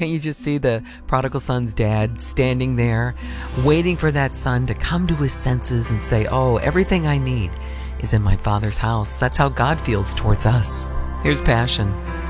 Can't you just see the prodigal son's dad standing there, waiting for that son to come to his senses and say, oh, everything I need is in my Father's house. That's how God feels towards us. Here's Passion.